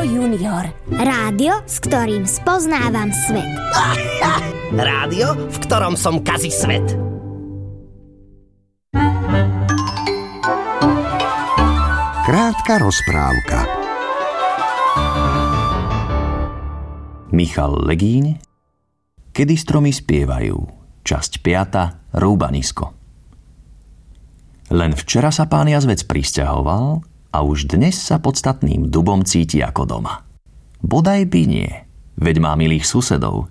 Junior. Rádio, s ktorým spoznávam svet. Rádio, v ktorom som kazí svet. Krátka rozprávka. Michal Legíň. Kedy stromy spievajú. Časť 5. Rúbanisko. Len včera sa pán Jazvec prisťahoval a už dnes sa podstatným dubom cíti ako doma. Bodaj by nie, veď má milých susedov.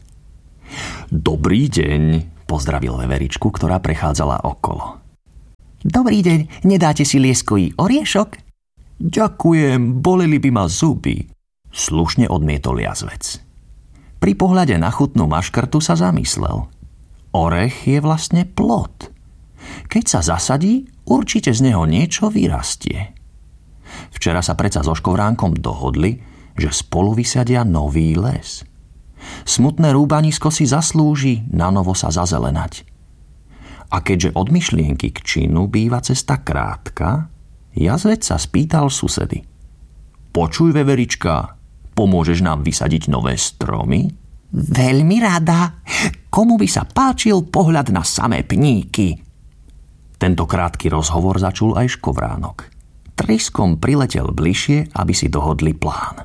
Dobrý deň, pozdravil veveričku, ktorá prechádzala okolo. Dobrý deň, nedáte si lieskový oriešok? Ďakujem, boleli by ma zuby, slušne odmietol Jazvec. Pri pohľade na chutnú maškrtu sa zamyslel. Orech je vlastne plod. Keď sa zasadí, určite z neho niečo vyrastie. Včera sa predsa so Škovránkom dohodli, že spolu vysadia nový les. Smutné rúbanisko si zaslúži nanovo sa zazelenať. A keďže od myšlienky k činu býva cesta krátka, Jazvec sa spýtal susedy. Počuj, veverička, pomôžeš nám vysadiť nové stromy? Veľmi rada. Komu by sa páčil pohľad na samé pníky? Tento krátky rozhovor začul aj Škovránok. Tryskom priletel bližšie, aby si dohodli plán.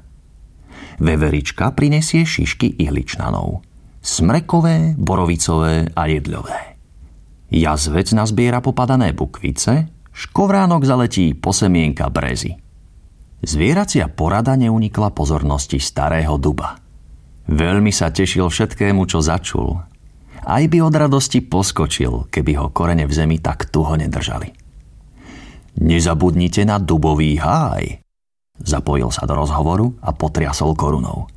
Veverička prinesie šišky ihličnanov. Smrekové, borovicové a jedľové. Jazvec nazbiera popadané bukvice, Škovránok zaletí po semienka brezy. Zvieracia porada neunikla pozornosti starého duba. Veľmi sa tešil všetkému, čo začul. Aj by od radosti poskočil, keby ho korene v zemi tak tuho nedržali. Nezabudnite na dubový háj. Zapojil sa do rozhovoru a potriasol korunou.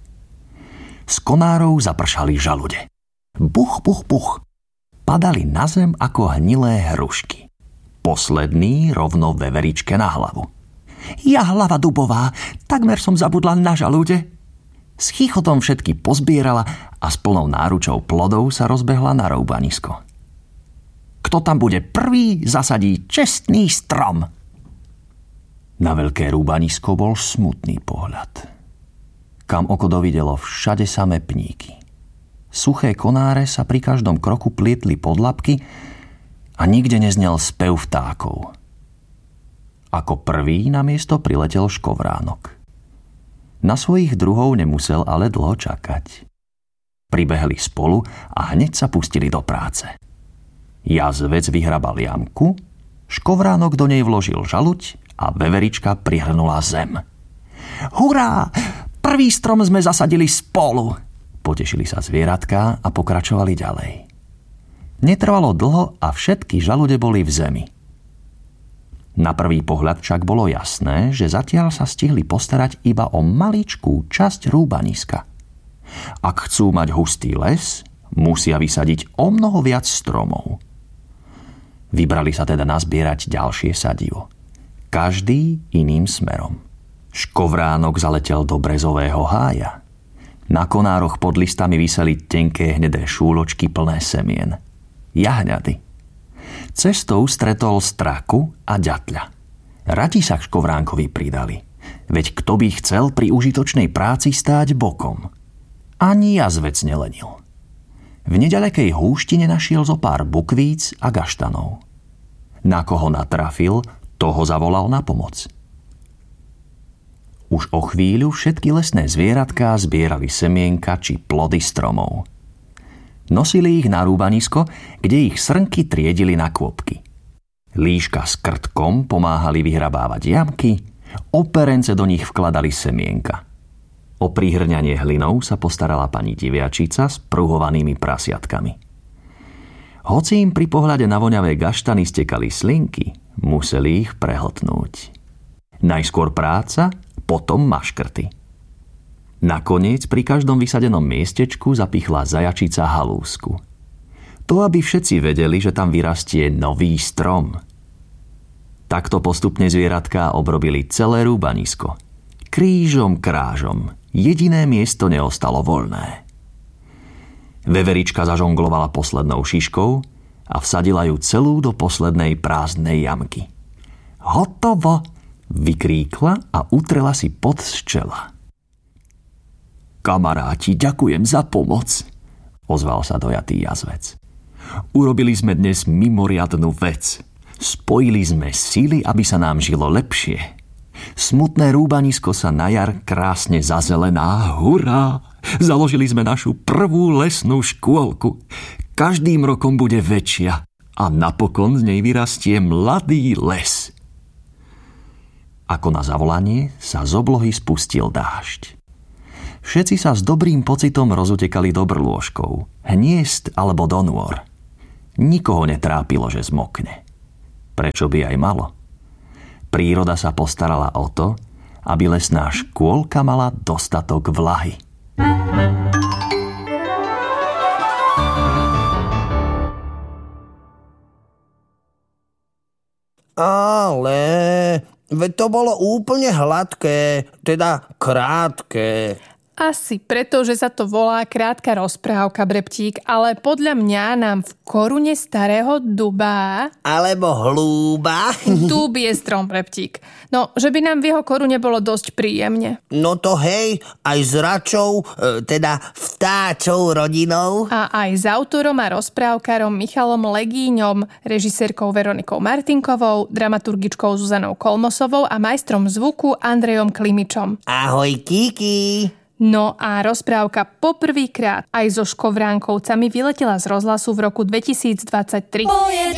Z konárov zapršali žalude. Buch, buch, buch. Padali na zem ako hnilé hrušky. Posledný rovno veveričke na hlavu. Ja hlava dubová, takmer som zabudla na žalúde. S chichotom všetky pozbierala a s plnou náručou plodov sa rozbehla na rúbanisko. Kto tam bude prvý, zasadí čestný strom. Na veľké rúbanisko bol smutný pohľad. Kam oko dovidelo, všade samé pníky. Suché konáre sa pri každom kroku plietli pod labky a nikde neznel spev vtákov. Ako prvý na miesto priletel Škovránok. Na svojich druhov nemusel ale dlho čakať. Pribehli spolu a hneď sa pustili do práce. Jazvec vyhrabal jamku, Škovránok do nej vložil žaluď a veverička prihrnula zem. Hurá! Prvý strom sme zasadili spolu! Potešili sa zvieratká a pokračovali ďalej. Netrvalo dlho a všetky žalude boli v zemi. Na prvý pohľad však bolo jasné, že zatiaľ sa stihli postarať iba o maličkú časť rúbaniska. Ak chcú mať hustý les, musia vysadiť o mnoho viac stromov. Vybrali sa teda nazbierať ďalšie sadivo. Každý iným smerom. Škovránok zaletel do brezového hája. Na konároch pod listami viseli tenké hnedé šúločky plné semien. Jahňady. Cestou stretol straku a ďatľa. Radi sa k Škovránkovi pridali. Veď kto by chcel pri užitočnej práci stáť bokom? Ani Jazvec nelenil. V neďalekej húšti nenašiel zo pár bukvíc a gaštanov. Na koho natrafil, toho zavolal na pomoc. Už o chvíľu všetky lesné zvieratká zbierali semienka či plody stromov. Nosili ich na rúbanisko, kde ich srnky triedili na kôpky. Líška s krtkom pomáhali vyhrabávať jamky, operence do nich vkladali semienka. O prihrňanie hlinou sa postarala pani diviačica s pruhovanými prasiatkami. Hoci im pri pohľade na voňavé gaštany stekali slinky, museli ich prehltnúť. Najskôr práca, potom maškrty. Nakoniec pri každom vysadenom miestečku zapichla zajačica halúsku. To, aby všetci vedeli, že tam vyrastie nový strom. Takto postupne zvieratká obrobili celé rúbanisko. Krížom krážom, jediné miesto neostalo voľné. Veverička zažonglovala poslednou šiškou a vsadila ju celú do poslednej prázdnej jamky. Hotovo! Vykríkla a utrela si pot z čela. Kamaráti, ďakujem za pomoc, ozval sa dojatý jazvec. Urobili sme dnes mimoriadnu vec. Spojili sme sily, aby sa nám žilo lepšie. Smutné rúbanisko sa na jar krásne zazelená. Hurá! Založili sme našu prvú lesnú škôlku. Každým rokom bude väčšia a napokon z nej vyrastie mladý les. Ako na zavolanie sa z oblohy spustil dážď. Všetci sa s dobrým pocitom rozutekali do brlôžkov, hniezd alebo do nôr. Nikoho netrápilo, že zmokne. Prečo by aj malo? Príroda sa postarala o to, aby lesná škôlka mala dostatok vlahy. Ale veď to bolo úplne hladké, teda krátke. Asi preto, že sa to volá krátka rozprávka, Breptík, ale podľa mňa nám v korune starého duba... Alebo hlúba. Dub je strom, Breptík. No, že by nám v jeho korune bolo dosť príjemne. No to hej, aj s račou, teda vtáčou rodinou. A aj s autorom a rozprávkarom Michalom Legíňom, režisérkou Veronikou Martinkovou, dramaturgičkou Zuzanou Kolmosovou a majstrom zvuku Andrejom Klimičom. Ahoj, Kiki. No a rozprávka poprvýkrát aj so Škovránkovcami vyletela z rozhlasu v roku 2023.